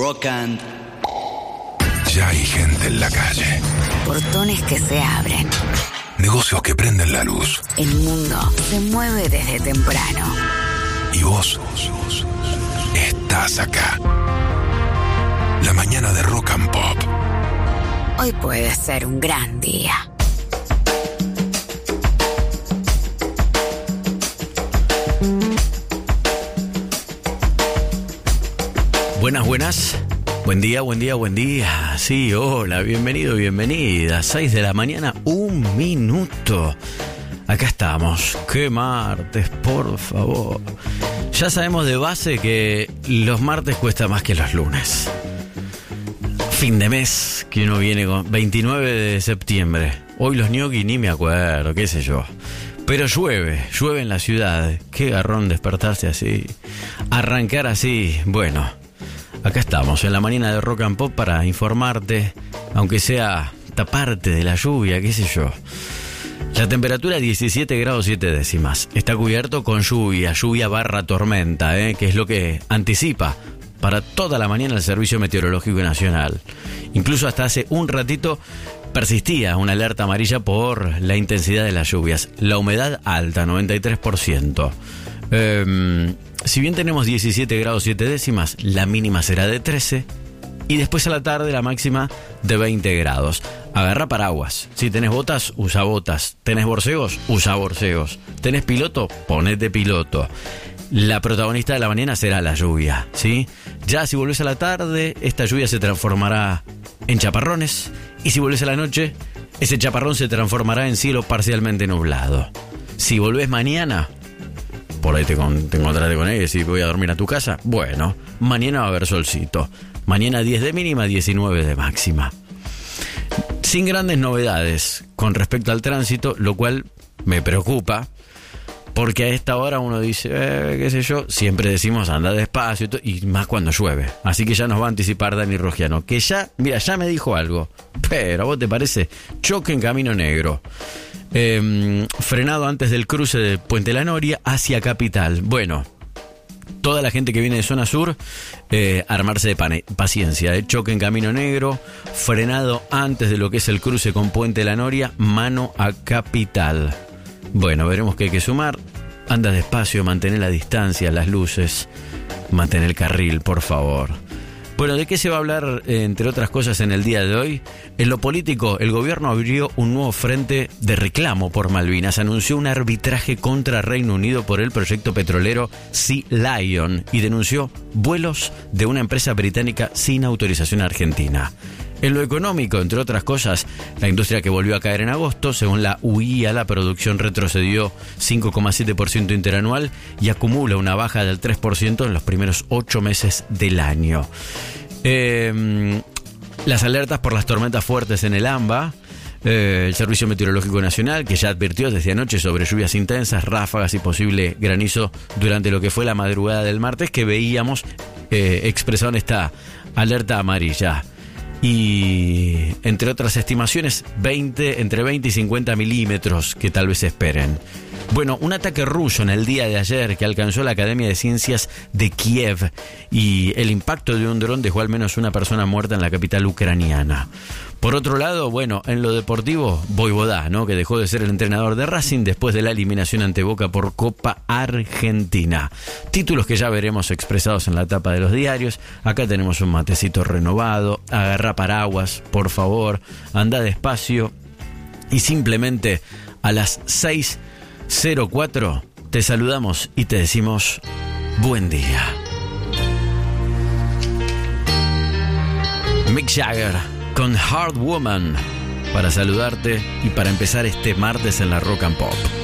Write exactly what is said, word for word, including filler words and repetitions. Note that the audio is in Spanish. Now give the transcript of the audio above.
rock and... Ya hay gente en la calle. Portones que se abren. Negocios que prenden la luz. El mundo se mueve desde temprano. Y vos estás acá. La mañana de Rock and Pop. Hoy puede ser un gran día. Buenas, buenas. Buen día, buen día, buen día. Sí, hola, bienvenido, bienvenida. seis de la mañana, un minuto. Acá estamos. Qué martes, por favor. Ya sabemos de base que los martes cuesta más que los lunes. Fin de mes, que uno viene con veintinueve de septiembre. Hoy los ñoquis ni me acuerdo, qué sé yo. Pero llueve, llueve en la ciudad. Qué garrón despertarse así. Arrancar así, bueno. Acá estamos, en la mañana de Rock and Pop para informarte, aunque sea taparte de la lluvia, qué sé yo. La temperatura diecisiete grados siete décimas. Está cubierto con lluvia, lluvia barra tormenta, ¿eh? Que es lo que anticipa para toda la mañana el Servicio Meteorológico Nacional. Incluso hasta hace un ratito persistía una alerta amarilla por la intensidad de las lluvias. La humedad alta, noventa y tres por ciento. Eh... Si bien tenemos diecisiete grados siete décimas, la mínima será de trece y después a la tarde la máxima de veinte grados. Agarra paraguas. Si tenés botas, usa botas. ¿Tenés borcegos? Usa borcegos. ¿Tenés piloto? Ponete piloto. La protagonista de la mañana será la lluvia, ¿sí? Ya si volvés a la tarde, esta lluvia se transformará en chaparrones. Y si volvés a la noche, ese chaparrón se transformará en cielo parcialmente nublado. Si volvés mañana... Por ahí te, con, te encontraste con él y decís, voy a dormir a tu casa. Bueno, mañana va a haber solcito. Mañana diez de mínima, diecinueve de máxima. Sin grandes novedades con respecto al tránsito, lo cual me preocupa. Porque a esta hora uno dice, eh, qué sé yo, siempre decimos anda despacio y, to- y más cuando llueve. Así que ya nos va a anticipar Dani Rogiano. Que ya, mira, ya me dijo algo. Pero, ¿a vos te parece? Choque en Camino Negro. Eh, frenado antes del cruce de Puente La Noria hacia Capital. Bueno, toda la gente que viene de zona sur, eh, armarse de pane- paciencia. Eh. Choque en Camino Negro, frenado antes de lo que es el cruce con Puente La Noria, mano a Capital. Bueno, veremos qué hay que sumar. Anda despacio, mantén la distancia, las luces, mantén el carril, por favor. Bueno, ¿de qué se va a hablar, eh, entre otras cosas, en el día de hoy? En lo político, el gobierno abrió un nuevo frente de reclamo por Malvinas. Anunció un arbitraje contra Reino Unido por el proyecto petrolero Sea Lion y denunció vuelos de una empresa británica sin autorización argentina. En lo económico, entre otras cosas, la industria que volvió a caer en agosto, según la U I A, la producción retrocedió cinco coma siete por ciento interanual y acumula una baja del tres por ciento en los primeros ocho meses del año. Eh, las alertas por las tormentas fuertes en el AMBA, eh, el Servicio Meteorológico Nacional, que ya advirtió desde anoche sobre lluvias intensas, ráfagas y posible granizo durante lo que fue la madrugada del martes, que veíamos eh, expresado en esta alerta amarilla. Y entre otras estimaciones, veinte, entre veinte y cincuenta milímetros que tal vez se esperen. Bueno, un ataque ruso en el día de ayer que alcanzó la Academia de Ciencias de Kiev y el impacto de un dron dejó al menos una persona muerta en la capital ucraniana. Por otro lado, bueno, en lo deportivo, Voivodá, ¿no? Que dejó de ser el entrenador de Racing después de la eliminación ante Boca por Copa Argentina. Títulos que ya veremos expresados en la tapa de los diarios. Acá tenemos un matecito renovado. Agarrá paraguas, por favor. Anda despacio. Y simplemente a las seis cero cuatro te saludamos y te decimos buen día. Mick Jagger con Hard Woman para saludarte y para empezar este martes en la Rock and Pop.